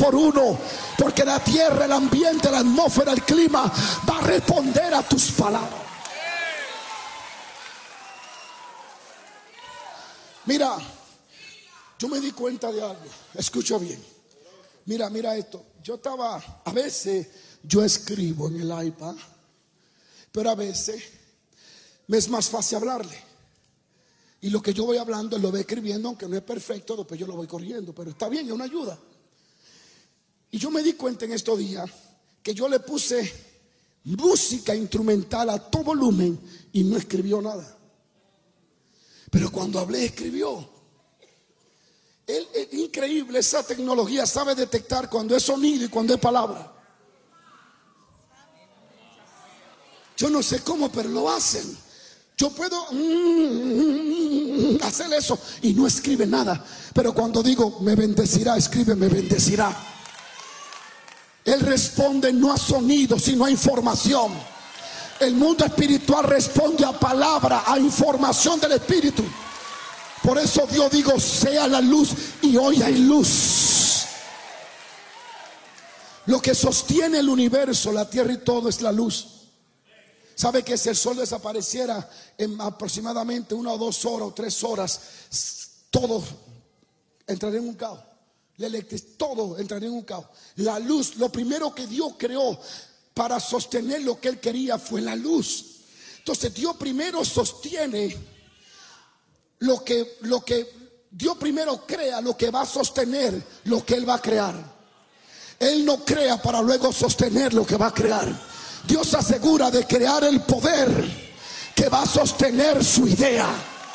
por uno, porque la tierra, el ambiente, la atmósfera, el clima va a responder a tus palabras. Mira, yo me di cuenta de algo. Escucho bien. Mira esto. A veces yo escribo en el iPad, pero a veces me es más fácil hablarle. Y lo que yo voy hablando, él lo va escribiendo, aunque no es perfecto, después yo lo voy corrigiendo, pero está bien, es una ayuda. Y yo me di cuenta en estos días que yo le puse música instrumental a todo volumen y no escribió nada. Pero cuando hablé, escribió. Es increíble, esa tecnología sabe detectar cuando es sonido y cuando es palabra. Yo no sé cómo, pero lo hacen. Yo puedo hacer eso y no escribe nada, pero cuando digo me bendecirá, escribe me bendecirá. Él responde no a sonido, sino a información. El mundo espiritual responde a palabra, a información del espíritu. Por eso Dios dijo sea la luz, y hoy hay luz. Lo que sostiene el universo, la tierra y todo es la luz. ¿Sabe que si el sol desapareciera en aproximadamente 1 o 2 horas o 3 horas, todo entraría en un caos? La electricidad, todo entraría en un caos. La luz, lo primero que Dios creó para sostener lo que Él quería fue la luz. Entonces Dios primero sostiene lo que Dios primero crea, lo que va a sostener lo que Él va a crear. Él no crea para luego sostener lo que va a crear. Dios asegura de crear el poder que va a sostener su idea.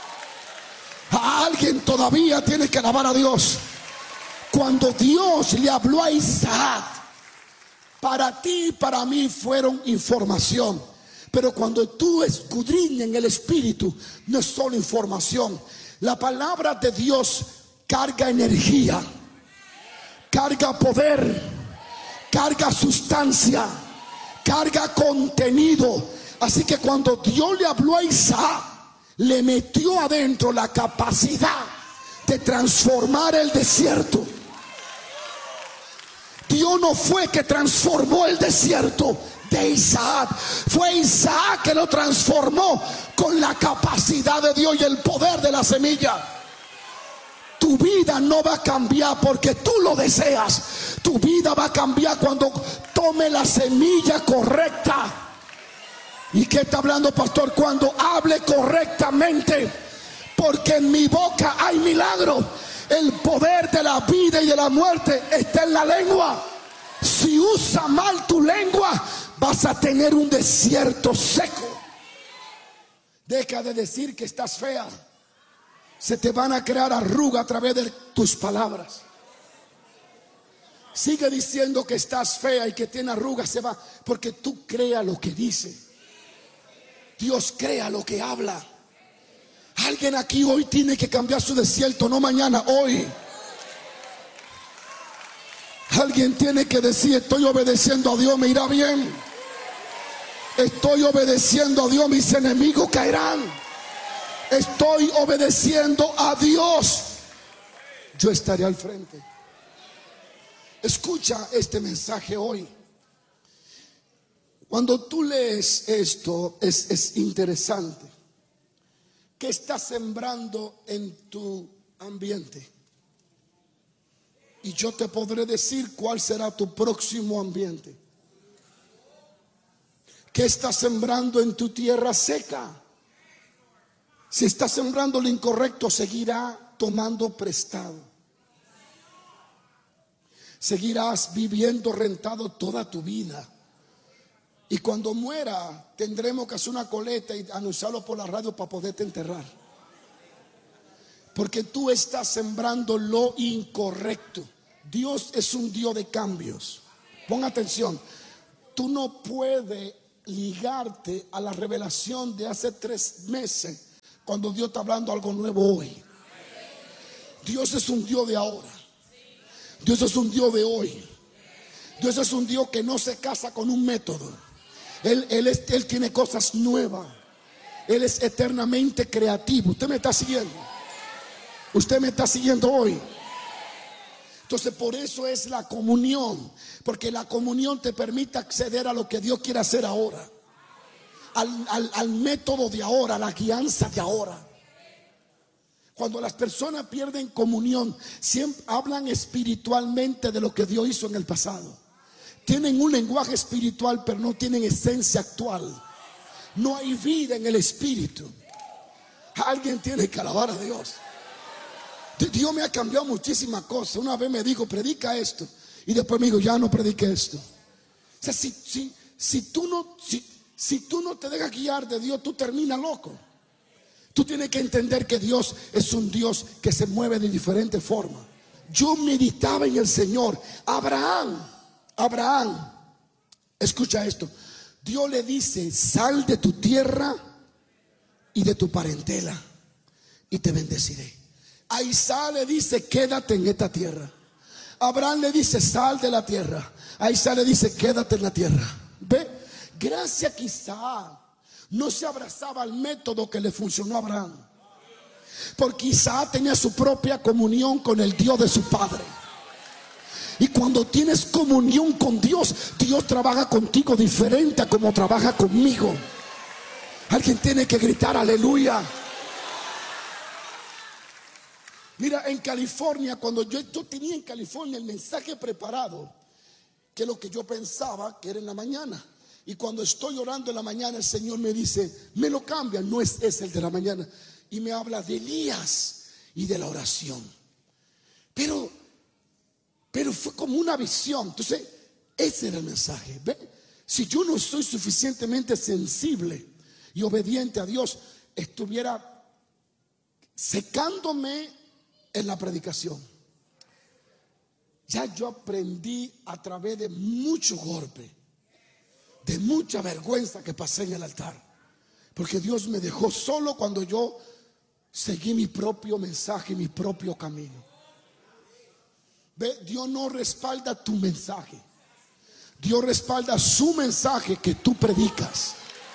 A alguien todavía tiene que alabar a Dios. Cuando Dios le habló a Isaac, para ti y para mí fueron información. Pero cuando tú escudriñas en el espíritu, no es solo información. La palabra de Dios carga energía, carga poder, carga sustancia, carga contenido. Así que cuando Dios le habló a Isaac, le metió adentro la capacidad de transformar el desierto. Dios no fue que transformó el desierto de Isaac, fue Isaac que lo transformó con la capacidad de Dios y el poder de la semilla. Tu vida no va a cambiar porque tú lo deseas. Tu vida va a cambiar cuando tome la semilla correcta. ¿Y qué está hablando, pastor? Cuando hable correctamente, porque en mi boca hay milagro. El poder de la vida y de la muerte está en la lengua. Si usa mal tu lengua, vas a tener un desierto seco. Deja de decir que estás fea. Se te van a crear arrugas a través de tus palabras. Sigue diciendo que estás fea y que tiene arrugas, se va, porque tú creas lo que dice. Dios crea lo que habla. Alguien aquí hoy tiene que cambiar su desierto, no mañana, hoy. Alguien tiene que decir: estoy obedeciendo a Dios, me irá bien. Estoy obedeciendo a Dios, mis enemigos caerán. Estoy obedeciendo a Dios, yo estaré al frente. Escucha este mensaje hoy. Cuando tú lees esto, es interesante. ¿Qué estás sembrando en tu ambiente? Y yo te podré decir cuál será tu próximo ambiente. ¿Qué estás sembrando en tu tierra seca? Si estás sembrando lo incorrecto, seguirá tomando prestado. Seguirás viviendo rentado toda tu vida. Y cuando muera, tendremos que hacer una coleta y anunciarlo por la radio para poderte enterrar. Porque tú estás sembrando lo incorrecto. Dios es un Dios de cambios. Pon atención. Tú no puedes ligarte a la revelación de hace 3 meses cuando Dios está hablando algo nuevo hoy. Dios es un Dios de ahora. Dios es un Dios de hoy. Dios es un Dios que no se casa con un método. Él tiene cosas nuevas. Él es eternamente creativo. Usted me está siguiendo. Usted me está siguiendo hoy. Entonces por eso es la comunión, porque la comunión te permite acceder a lo que Dios quiere hacer ahora, al método de ahora, a la guianza de ahora. Cuando las personas pierden comunión, siempre hablan espiritualmente de lo que Dios hizo en el pasado. Tienen un lenguaje espiritual, pero no tienen esencia actual. No hay vida en el espíritu. Alguien tiene que alabar a Dios. Dios me ha cambiado muchísimas cosas. Una vez me dijo, predica esto, y después me dijo, ya no predique esto. O sea, si tú no te dejas guiar de Dios, tú terminas loco. Tú tienes que entender que Dios es un Dios que se mueve de diferentes formas. Yo meditaba en el Señor. Abraham, escucha esto. Dios le dice, sal de tu tierra y de tu parentela y te bendeciré. A Isaac le dice, quédate en esta tierra. Abraham le dice, sal de la tierra. A Isaac le dice, quédate en la tierra. Ve, gracias que Isaac no se abrazaba al método que le funcionó a Abraham, porque Isaac tenía su propia comunión con el Dios de su padre. Y cuando tienes comunión con Dios, Dios trabaja contigo diferente a como trabaja conmigo. Alguien tiene que gritar aleluya. Mira, en California, cuando yo tenía en California el mensaje preparado, que es lo que yo pensaba que era en la mañana. Y cuando estoy orando en la mañana, el Señor me dice, me lo cambia, no es el de la mañana. Y me habla de Elías y de la oración. Pero fue como una visión. Entonces, ese era el mensaje. ¿Ve? Si yo no soy suficientemente sensible y obediente a Dios, estuviera secándome en la predicación. Ya yo aprendí a través de mucho golpe, de mucha vergüenza que pasé en el altar, porque Dios me dejó solo cuando yo seguí mi propio mensaje, mi propio camino. Ve, Dios no respalda tu mensaje, Dios respalda su mensaje que tú predicas.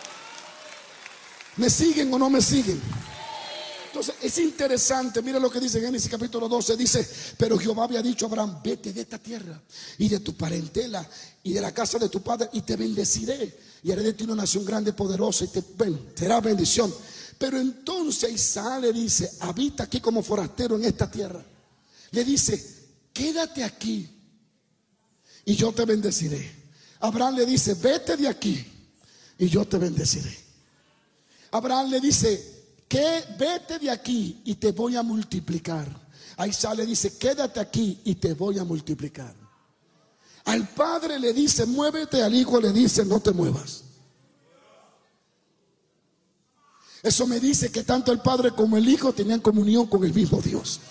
¿Me siguen o no me siguen? Entonces es interesante, mira lo que dice Génesis capítulo 12, dice, pero Jehová había dicho a Abraham, vete de esta tierra y de tu parentela y de la casa de tu padre y te bendeciré y haré de ti una nación grande y poderosa y te será bendición. Pero entonces Isaac le dice, habita aquí como forastero en esta tierra. Le dice, quédate aquí y yo te bendeciré. Abraham le dice, vete de aquí y yo te bendeciré. Abraham le dice, que vete de aquí y te voy a multiplicar. A Isaac le dice, quédate aquí y te voy a multiplicar. Al padre le dice, muévete. Al hijo le dice, no te muevas. Eso me dice que tanto el padre como el hijo tenían comunión con el mismo Dios.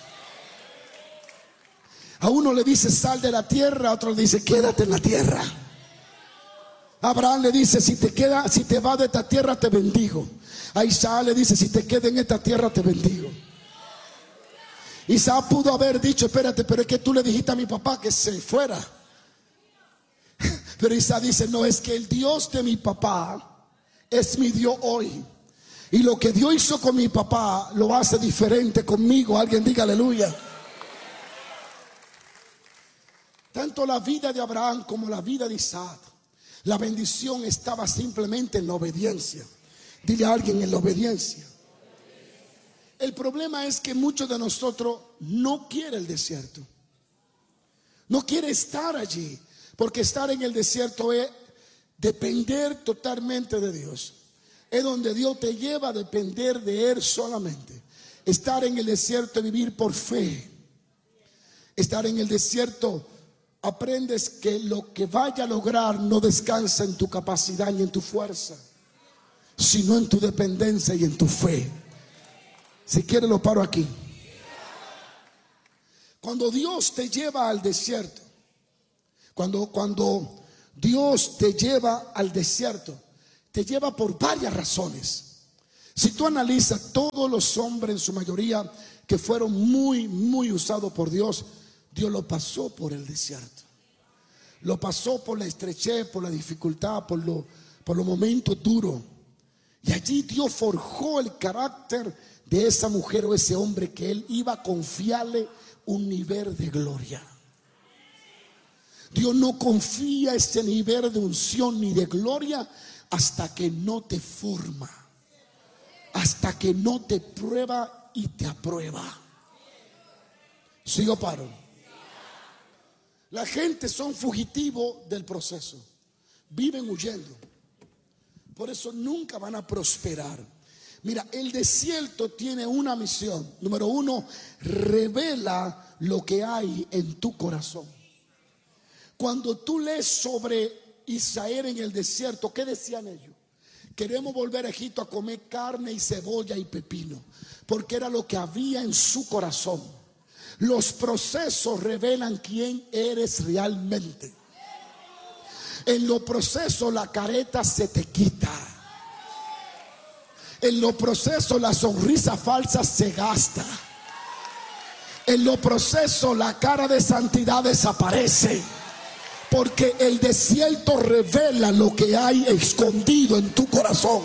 A uno le dice, sal de la tierra, a otro le dice, quédate en la tierra. Abraham le dice, si te vas de esta tierra te bendigo. A Isaac le dice, si te quedas en esta tierra te bendigo. Isaac pudo haber dicho, espérate, pero es que tú le dijiste a mi papá que se fuera. Pero Isaac dice, no, es que el Dios de mi papá es mi Dios hoy. Y lo que Dios hizo con mi papá lo hace diferente conmigo. Alguien diga aleluya. Tanto la vida de Abraham como la vida de Isaac, la bendición estaba simplemente en la obediencia. Dile a alguien, en la obediencia. El problema es que muchos de nosotros no quieren el desierto. No quiere estar allí, porque estar en el desierto es depender totalmente de Dios. Es donde Dios te lleva a depender de Él solamente. Estar en el desierto es vivir por fe. Estar en el desierto, aprendes que lo que vaya a lograr no descansa en tu capacidad ni en tu fuerza, sino en tu dependencia y en tu fe. Si quiere lo paro aquí. Cuando Dios te lleva al desierto, cuando Dios te lleva al desierto, te lleva por varias razones. Si tú analizas, todos los hombres en su mayoría que fueron muy usados por Dios, Dios lo pasó por el desierto. Lo pasó por la estrechez, por la dificultad, por los momentos duros. Y allí Dios forjó el carácter de esa mujer o ese hombre que Él iba a confiarle un nivel de gloria. Dios no confía ese nivel de unción ni de gloria hasta que no te forma, hasta que no te prueba y te aprueba. ¿Sigo paro? La gente son fugitivos del proceso, viven huyendo, por eso nunca van a prosperar. Mira, el desierto tiene una misión. Número uno, revela lo que hay en tu corazón. Cuando tú lees sobre Israel en el desierto, ¿qué decían ellos? Queremos volver a Egipto a comer carne y cebolla y pepino, porque era lo que había en su corazón. Los procesos revelan quién eres realmente. En los procesos la careta se te quita. En los procesos la sonrisa falsa se gasta. En los procesos la cara de santidad desaparece. Porque el desierto revela lo que hay escondido en tu corazón.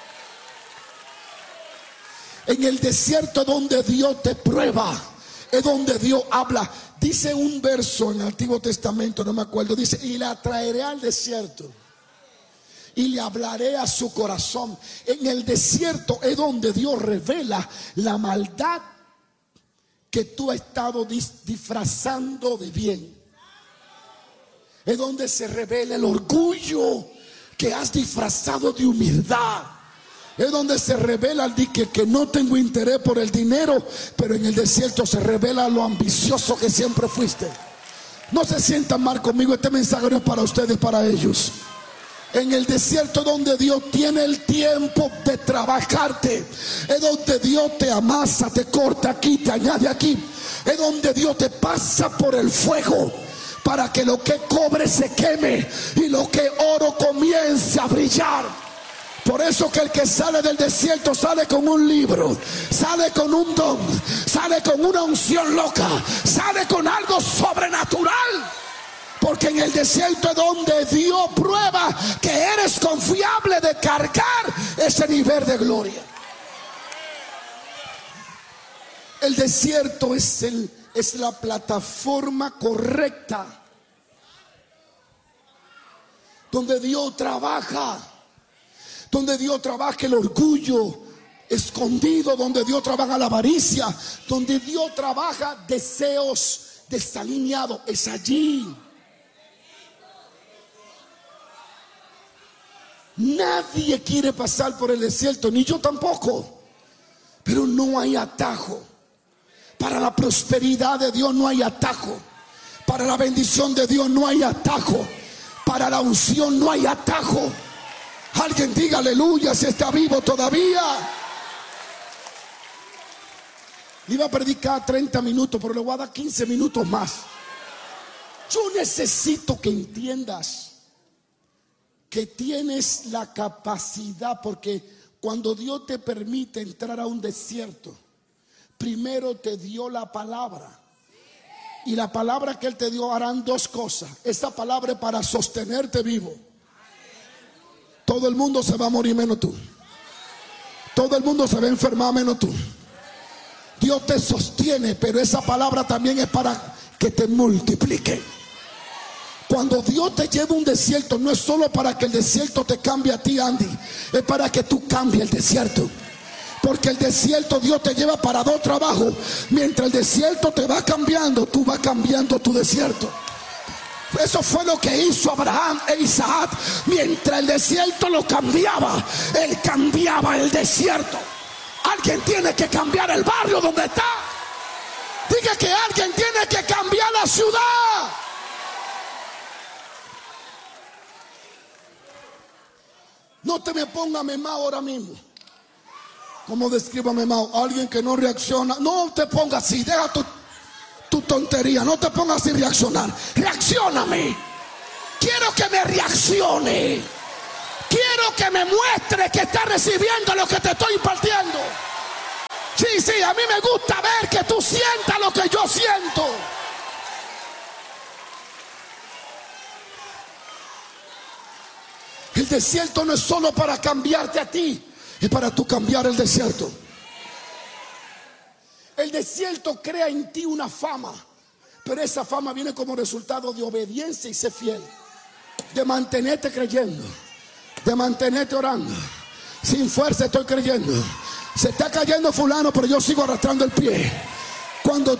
En el desierto donde Dios te prueba, es donde Dios habla. Dice un verso en el Antiguo Testamento, no me acuerdo, dice: y la traeré al desierto y le hablaré a su corazón. En el desierto es donde Dios revela la maldad que tú has estado disfrazando de bien. Es donde se revela el orgullo que has disfrazado de humildad. Es donde se revela el que no tengo interés por el dinero, pero en el desierto se revela lo ambicioso que siempre fuiste. No se sientan mal conmigo, este mensaje no es para ustedes, para ellos. En el desierto es donde Dios tiene el tiempo de trabajarte. Es donde Dios te amasa, te corta aquí, te añade aquí. Es donde Dios te pasa por el fuego para que lo que cobre se queme y lo que oro comience a brillar. Por eso que el que sale del desierto sale con un libro, sale con un don, sale con una unción loca, sale con algo sobrenatural. Porque en el desierto es donde Dios prueba que eres confiable de cargar ese nivel de gloria. El desierto es la plataforma correcta donde Dios trabaja. Donde Dios trabaja el orgullo escondido, donde Dios trabaja la avaricia, donde Dios trabaja deseos desalineados. Es allí. Nadie quiere pasar por el desierto, ni yo tampoco. Pero no hay atajo. Para la prosperidad de Dios no hay atajo. Para la bendición de Dios no hay atajo. Para la unción no hay atajo. Alguien diga aleluya si está vivo todavía. Iba a predicar 30 minutos, pero le voy a dar 15 minutos más. Yo necesito que entiendas que tienes la capacidad, porque cuando Dios te permite entrar a un desierto, primero te dio la palabra. Y la palabra que Él te dio harán dos cosas. Esa palabra es para sostenerte vivo. Todo el mundo se va a morir menos tú. Todo el mundo se va a enfermar menos tú. Dios te sostiene, pero esa palabra también es para que te multiplique. Cuando Dios te lleva a un desierto, no es solo para que el desierto te cambie a ti, Andy. Es para que tú cambies el desierto. Porque el desierto Dios te lleva para dos trabajos. Mientras el desierto te va cambiando, tú vas cambiando tu desierto. Eso fue lo que hizo Abraham e Isaac. Mientras el desierto lo cambiaba, él cambiaba el desierto. Alguien tiene que cambiar el barrio donde está. Diga que alguien tiene que cambiar la ciudad. No te me pongas memao ahora mismo. ¿Cómo describo a memao? Alguien que no reacciona. No te pongas así, deja tu tontería, no te pongas así reaccionar. Reaccióname. Quiero que me reaccione. Quiero que me muestre que está recibiendo lo que te estoy impartiendo. Sí, a mí me gusta ver que tú sientas lo que yo siento. El desierto no es solo para cambiarte a ti, es para tú cambiar el desierto. El desierto crea en ti una fama, Pero esa fama viene como resultado de obediencia y ser fiel, de mantenerte creyendo, de mantenerte orando. Sin fuerza estoy creyendo. Se está cayendo fulano, pero yo sigo arrastrando el pie. Cuando